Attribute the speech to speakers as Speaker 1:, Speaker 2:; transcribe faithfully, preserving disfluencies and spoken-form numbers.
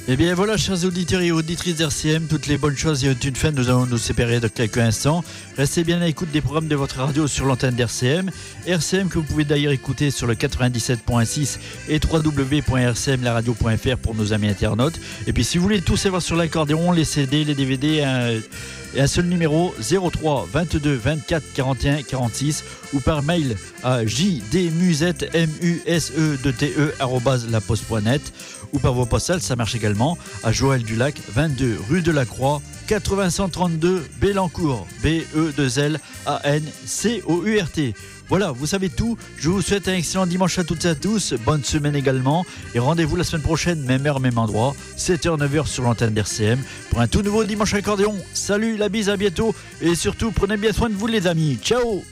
Speaker 1: Eh bien voilà, chers auditeurs et auditrices d'R C M, toutes les bonnes choses y ont une fin. Nous allons nous séparer de quelques instants. Restez bien à l'écoute des programmes de votre radio sur l'antenne d'R C M. R C M que vous pouvez d'ailleurs écouter sur le quatre-vingt-dix-sept point six et w w w point r c m la radio point f r pour nos amis internautes. Et puis si vous voulez tout savoir sur l'accordéon, les C D, les D V D, un, et un seul numéro zéro trois vingt-deux vingt-quatre quarante et un quarante-six ou par mail à jdmusette m u s e t e arobase la poste point net ou par vos postales, ça marche également à Joël du Lac, vingt-deux rue de la Croix, quatre-vingts cent trente-deux Bélancourt, B E deux L A N C O U R T. Voilà, vous savez tout. Je vous souhaite un excellent dimanche à toutes et à tous. Bonne semaine également. Et rendez-vous la semaine prochaine, même heure, même endroit, sept heures neuf heures sur l'antenne d'R C M pour un tout nouveau dimanche accordéon. Salut, la bise, à bientôt. Et surtout, prenez bien soin de vous les amis. Ciao.